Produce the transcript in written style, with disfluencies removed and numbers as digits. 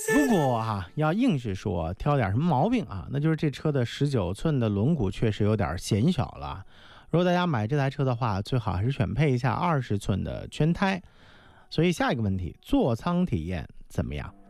如果要硬是说挑点什么毛病那就是这车的19寸的轮毂确实有点显小了。如果大家买这台车的话，最好还是选配一下20寸的全胎。所以下一个问题，座舱体验怎么样？